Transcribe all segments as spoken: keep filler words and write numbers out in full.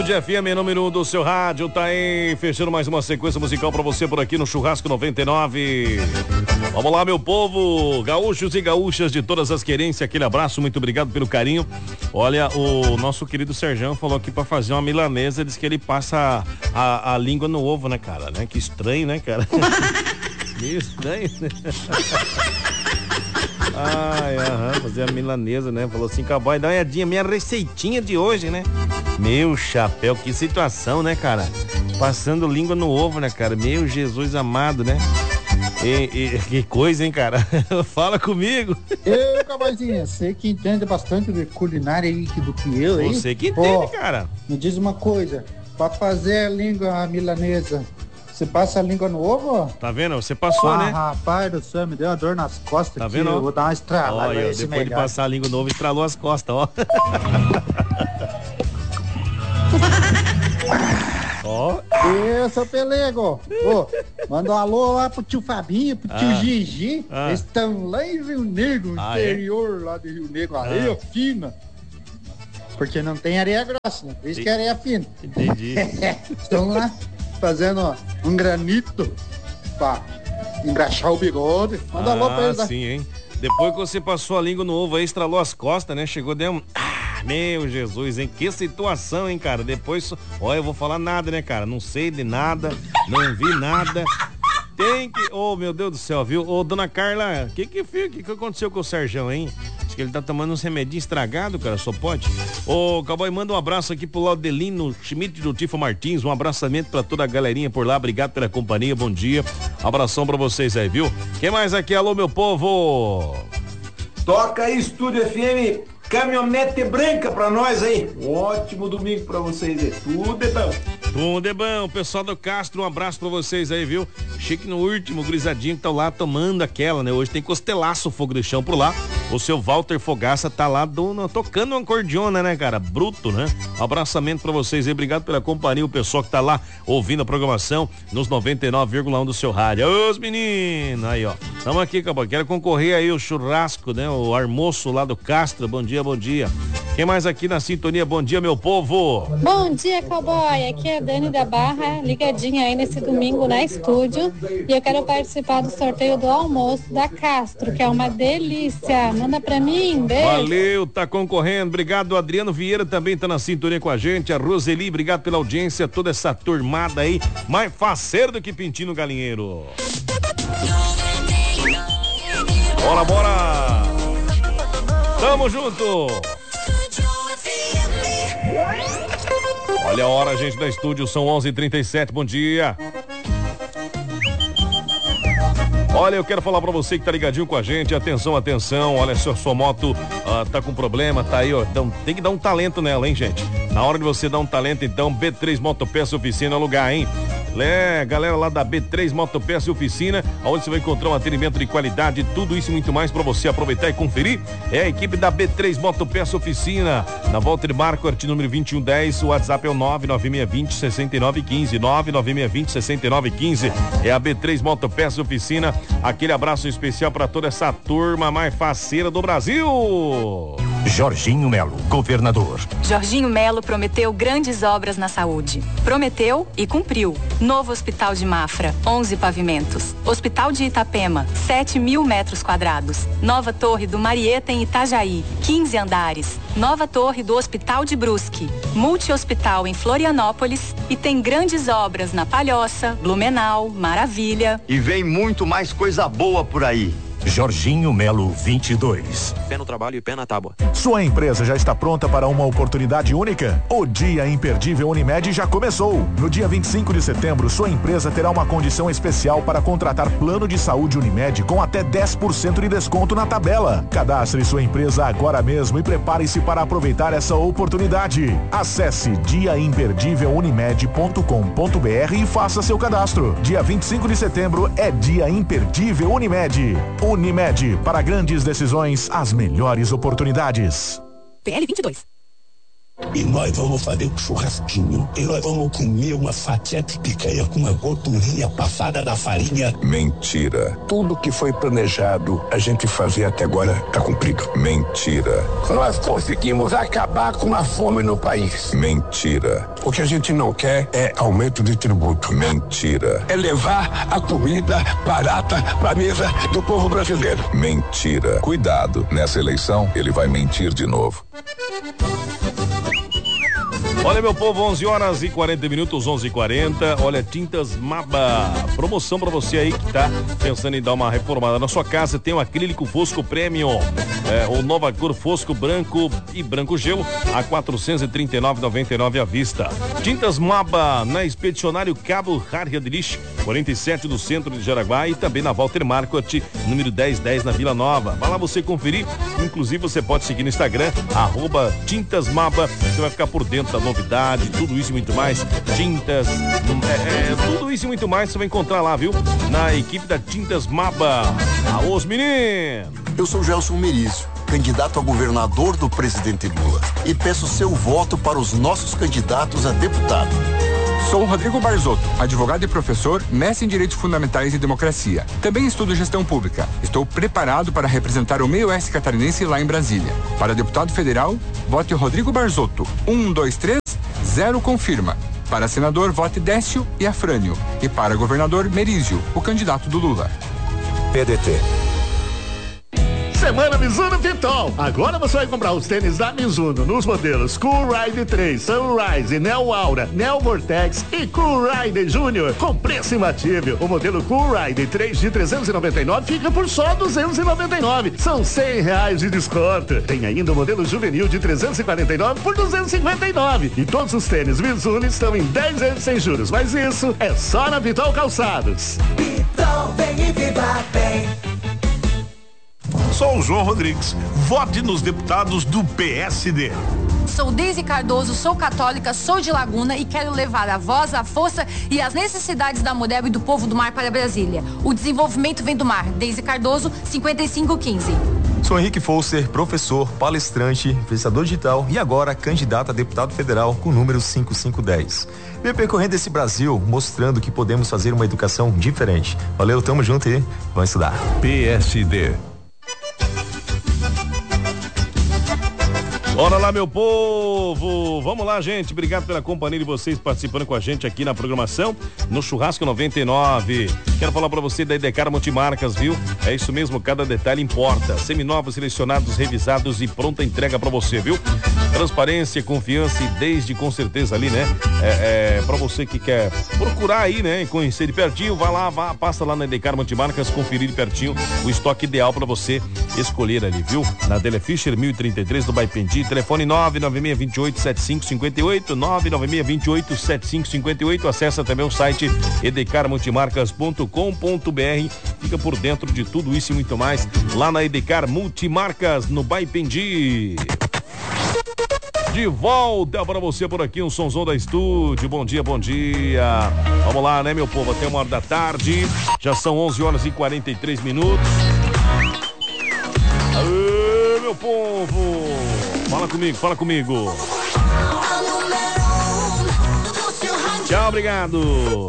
Estúdio F M, número um do seu rádio, tá aí, fechando mais uma sequência musical pra você por aqui no Churrasco noventa e nove. Vamos lá, meu povo, gaúchos e gaúchas de todas as querências, aquele abraço, muito obrigado pelo carinho. Olha, o nosso querido Serjão falou aqui pra fazer uma milanesa, diz que ele passa a, a, a língua no ovo, né, cara, né? Que estranho, né, cara? Meio estranho, né? Ai, aham, fazer a milanesa, né? Falou assim, cowboy, dá uma olhadinha, minha receitinha de hoje, né? Meu chapéu, que situação, né, cara? Passando língua no ovo, né, cara? Meu Jesus amado, né? E, e, que coisa, hein, cara? Fala comigo. Eu, cowboyzinho, você que entende bastante de culinária aí do que eu, hein? Você que entende, oh, cara. Me diz uma coisa, pra fazer a língua milanesa, você passa a língua no ovo? Tá vendo? Você passou, ah, né? Rapaz do céu, me deu uma dor nas costas. Tá aqui, vendo? Eu vou dar uma estralada. Olha, depois melhor. De passar a língua no ovo, estralou as costas, ó. Ó. Ô, seu Pelego. Ô, manda um alô lá pro tio Fabinho, pro tio ah. Gigi. Ah. Eles estão lá em Rio Negro, ah, interior é? Lá de Rio Negro, areia ah. fina. Porque não tem areia grossa, né? Por isso que é areia fina. Entendi. Estão lá fazendo um granito pra engraxar o bigode. Manda ah, alô pra eles. Sim, hein? Depois que você passou a língua no ovo aí, estralou as costas, né? Chegou, deu um... Ah, meu Jesus, hein? Que situação, hein, cara? Depois, olha, eu vou falar nada, né, cara? Não sei de nada, não vi nada. Tem que... Oh, meu Deus do céu, viu? Ô, dona Carla, o que que, que que aconteceu com o Serjão, hein? Acho que ele tá tomando uns remedinhos estragados, cara, só pode. Ô, cowboy, manda um abraço aqui pro Laudelino Schmidt do Tifo Martins, um abraçamento pra toda a galerinha por lá, obrigado pela companhia, bom dia. Abração pra vocês aí, viu? Quem mais aqui? Alô, meu povo! Toca aí, Estúdio F M, caminhonete branca pra nós aí. Um ótimo domingo pra vocês aí, tudo é bom. Tudo é bom, pessoal do Castro, um abraço pra vocês aí, viu? Chique no último, grisadinho que tá lá tomando aquela, né? Hoje tem costelaço, fogo de chão por lá. O seu Walter Fogaça tá lá do, tocando uma cordiona, né, cara? Bruto, né? Um abraçamento pra vocês aí, obrigado pela companhia, o pessoal que tá lá ouvindo a programação nos noventa e nove vírgula um do seu rádio. Os meninos, aí, ó. Tamo aqui, cowboy. Quero concorrer aí o churrasco, né? O almoço lá do Castro. Bom dia, bom dia. Quem mais aqui na sintonia? Bom dia, meu povo. Bom dia, cowboy. Aqui é a Dani da Barra, ligadinha aí nesse domingo na estúdio. E eu quero participar do sorteio do almoço da Castro, que é uma delícia. Manda pra mim, beijo. Valeu, tá concorrendo. Obrigado, Adriano Vieira também tá na sintonia com a gente. A Roseli, obrigado pela audiência. Toda essa turmada aí, mais faceiro do que pintinho no galinheiro. Bora, bora! Tamo junto! Olha a hora, gente, da estúdio, são onze e trinta e sete, bom dia. Olha, eu quero falar pra você que tá ligadinho com a gente, atenção, atenção, olha, se a sua moto uh, tá com problema, tá aí, ó, então tem que dar um talento nela, hein, gente? Na hora de você dar um talento, então, B três Motopeça Oficina é o lugar, hein? É, galera lá da B três Motopeça Oficina, onde você vai encontrar um atendimento de qualidade, tudo isso e muito mais para você aproveitar e conferir. É a equipe da B três Motopeça Oficina, na Walter Marquardt, número vinte e um dez, o WhatsApp é o nove nove seis dois zero, seis nove um cinco, nove nove seis dois zero, seis nove um cinco. É a B três Motopeça Oficina. Aquele abraço especial para toda essa turma mais faceira do Brasil. Jorginho Melo, governador. Jorginho Melo prometeu grandes obras na saúde. Prometeu e cumpriu. Novo Hospital de Mafra, onze pavimentos. Hospital de Itapema, sete mil metros quadrados. Nova Torre do Marieta em Itajaí, quinze andares. Nova Torre do Hospital de Brusque. Multi-hospital em Florianópolis e tem grandes obras na Palhoça, Blumenau, Maravilha. E vem muito mais coisa boa por aí. Jorginho Melo vinte e dois. Pé no trabalho e pé na tábua. Sua empresa já está pronta para uma oportunidade única? O Dia Imperdível Unimed já começou. No dia vinte e cinco de setembro, sua empresa terá uma condição especial para contratar plano de saúde Unimed com até dez por cento de desconto na tabela. Cadastre sua empresa agora mesmo e prepare-se para aproveitar essa oportunidade. Acesse dia imperdível unimed ponto com ponto br e faça seu cadastro. Dia vinte e cinco de setembro é Dia Imperdível Unimed. Unimed, para grandes decisões, as melhores oportunidades. P L vinte e dois. E nós vamos fazer um churrasquinho. E nós vamos comer uma fatia de picanha com uma gordurinha passada da farinha. Mentira. Tudo que foi planejado a gente fazer até agora tá cumprido. Mentira. Nós conseguimos acabar com a fome no país. Mentira. O que a gente não quer é aumento de tributo. Mentira. É levar a comida barata pra mesa do povo brasileiro. Mentira. Cuidado, nessa eleição ele vai mentir de novo. Olha, meu povo, onze horas e quarenta minutos, onze e quarenta. Olha, Tintas Maba. Promoção pra você aí que tá pensando em dar uma reformada na sua casa. Tem o acrílico Fosco Premium, é, ou nova cor Fosco branco e branco gelo a quatrocentos e trinta e nove reais e noventa e nove centavos à vista. Tintas Maba na Expedicionário Cabo Harriadrich, quarenta e sete do centro de Jaraguá, e também na Walter Marquardt, número dez dez na Vila Nova. Vai lá você conferir. Inclusive você pode seguir no Instagram, arroba Tintas Maba. Você vai ficar por dentro da novidade, tudo isso e muito mais. Tintas, é, é, tudo isso e muito mais você vai encontrar lá, viu? Na equipe da Tintas Maba. Aô, os meninos! Eu sou Gelson Merizio, candidato a governador do presidente Lula, e peço seu voto para os nossos candidatos a deputado. Sou Rodrigo Barzotto, advogado e professor, mestre em Direitos Fundamentais e Democracia. Também estudo Gestão Pública. Estou preparado para representar o meio oeste catarinense lá em Brasília. Para deputado federal, vote Rodrigo Barzotto. um, dois, três, zero confirma. Para senador, vote Décio e Afrânio. E para governador, Merizio, o candidato do Lula. P D T. Semana Mizuno Pitol. Agora você vai comprar os tênis da Mizuno nos modelos Cool Ride três, Sunrise, Neo Aura, Neo Vortex e Cool Ride Júnior com preço imbatível. O modelo Cool Ride três de trezentos e noventa e nove fica por só duzentos e noventa e nove. São cem reais de desconto. Tem ainda o modelo juvenil de trezentos e quarenta e nove por duzentos e cinquenta e nove. E todos os tênis Mizuno estão em dez vezes sem juros. Mas isso é só na Pitol Calçados. Pitol, vem e viva bem. Sou o João Rodrigues. Vote nos deputados do P S D. Sou Deise Cardoso, sou católica, sou de Laguna e quero levar a voz, a força e as necessidades da mulher e do povo do mar para Brasília. O desenvolvimento vem do mar. Deise Cardoso, cinquenta e cinco quinze. Sou Henrique Folser, professor, palestrante, influenciador digital e agora candidato a deputado federal com o número cinco cinco um zero. Venho percorrendo esse Brasil mostrando que podemos fazer uma educação diferente. Valeu, tamo junto e vamos estudar. P S D. Bora lá, meu povo! Vamos lá, gente. Obrigado pela companhia de vocês participando com a gente aqui na programação, no Churrasco noventa e nove. Quero falar pra você da Edecar Multimarcas, viu? É isso mesmo, cada detalhe importa. Seminovos, selecionados, revisados e pronta entrega pra você, viu? Transparência, confiança e desde com certeza ali, né? É, é pra você que quer procurar aí, né? E conhecer de pertinho, vai lá, vá, passa lá na Edecar Multimarcas, conferir de pertinho o estoque ideal pra você escolher ali, viu? Na Dele Fischer, mil e trinta e três do Baipendi. Telefone nove nove seis dois oito sete cinco cinco oito, nove nove seis dois oito sete cinco cinco oito. Acessa também o site edecar multimarcas ponto com ponto br. Fica por dentro de tudo isso e muito mais lá na Edecar Multimarcas, no Baipendi. De volta para você por aqui, um sonzão da estúdio. Bom dia, bom dia. Vamos lá, né, meu povo? Até uma hora da tarde. Já são onze horas e quarenta e três minutos. Aê, meu povo! Fala comigo, fala comigo. Tchau, obrigado.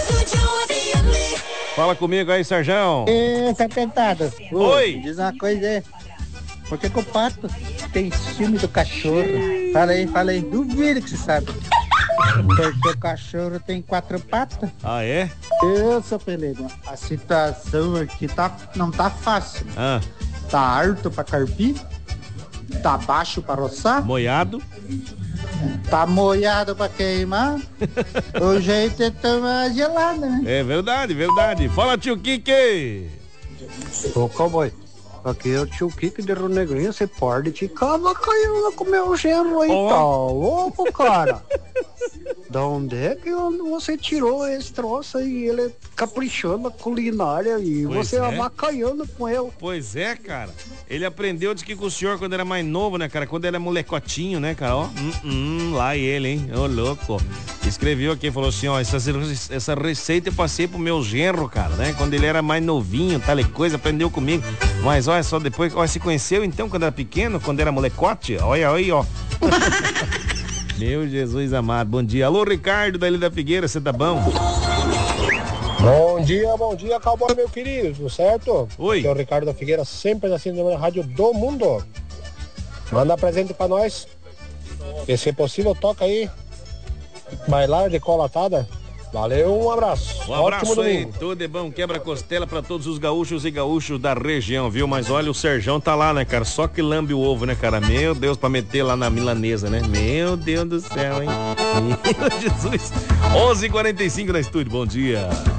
Fala comigo aí, Sarjão. Ê, sapetado. Oi. Diz uma coisa aí. Por que que o pato tem ciúme do cachorro? Fala aí, fala aí. Duvido que você sabe. Porque o cachorro tem quatro patas. Ah, é? Eu, seu pelego, a situação aqui tá, não tá fácil. Ah. Tá harto pra carpir. Tá baixo pra roçar. Moiado. Tá moiado pra queimar. O jeito é tomar gelada, né? É verdade, verdade. Fala, tio Kike. Ô, cowboy. Aqui é o tio Kike de Rio Negrinho. Você pode te cava caindo com meu genro aí, oh. Tá louco, cara. Da onde é que você tirou esse troço aí? Ele caprichando a culinária e pois você é. Avacaiando com ele. Pois é, cara. Ele aprendeu de que com o senhor quando era mais novo, né, cara? Quando ele era molecotinho, né, cara? Ó, hum, hum, lá ele, hein? Ô, louco. Escreveu aqui, falou assim, ó, essa, essa receita eu passei pro meu genro, cara, né? Quando ele era mais novinho, tal e coisa, aprendeu comigo. Mas olha só, depois, olha, se conheceu então quando era pequeno, quando era molecote? Olha aí, ó. Meu Jesus amado, bom dia. Alô, Ricardo da Ilha da Figueira, você tá bom? Bom dia, bom dia, cowboy, meu querido, tudo certo? Oi. Aqui é o Ricardo da Figueira, sempre assim na rádio do mundo. Manda presente pra nós. E se possível, toca aí. Bailar de colatada. Valeu, um abraço. Um abraço aí, tudo de bom, quebra-costela pra todos os gaúchos e gaúchos da região, viu? Mas olha, o Serjão tá lá, né, cara? Só que lambe o ovo, né, cara? Meu Deus, pra meter lá na milanesa, né? Meu Deus do céu, hein? Meu Jesus. onze e quarenta e cinco na estúdio, bom dia.